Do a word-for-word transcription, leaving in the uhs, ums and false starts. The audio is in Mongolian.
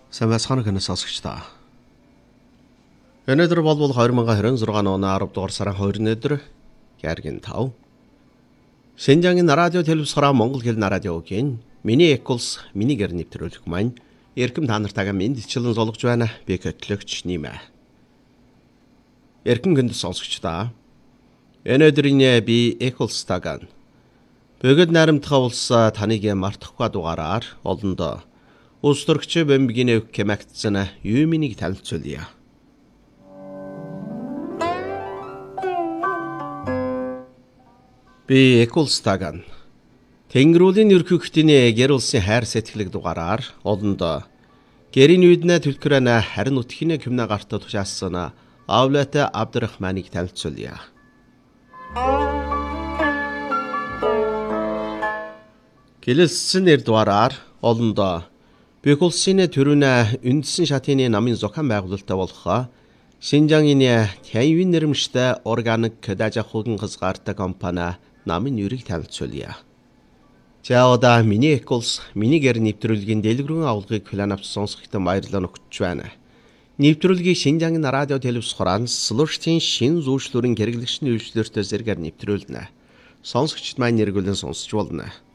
Сайн байцгаана гэнэ сонсогчдоо. Өнөөдөр болвол хоёр мянган двадцать шесть оны арав дугаар сарын хоёрны өдөр Гэргэн тав. Шинжаагийн радио телевизээр Монгол хэлний радиогийн миний эколс миний гэр нэвтрүүлэг маань эрхэм та нартайгаа мэдчилэн зологж байна. Би хөтлөгч Нимэ. Эрхэм гэнэ сонсогчдоо. Өнөөдрийн би эколстаган бүгд наримтхай улс таныг мартахгүй дугаараар олондоо Улсдөргч бэмбигийн кемэгтсэн юминийг танилцуулъя. Би эколстаган Тэнгэрүүлийн ерхэгтний гэр улсын хайр сэтгэлэг дугаараар олондоо гэрийн үйднэ төлкөрөнө харин утхины кемнэ гарт тушаасан Авлат Абдрахманыг танилцуулъя. Гэлэлсэн нэр дугаараар олондоо Бэх улсын төрүнэ үндсэн шатны намын зохион байгуулалттай болох Шинжаагийн тайван нэрмжтэй органик дажахугын хязгаартай компани намын нэрийг танилцуулъя. За одоо миний эколс миний гэр нэвтрүүлгийн дэлгэрэн авалгыг план авч сонсохтой баярлалаа өгч байна. Нэвтрүүлгийг Шинжаагийн радио телевиз хураан слуштын шин зүйшлүүрийн хэрэглэгчний үйлчлэлтэй зэрэгээр нэвтрүүлнэ. Сонсогчд маань нэргүүлэн сонсч болно.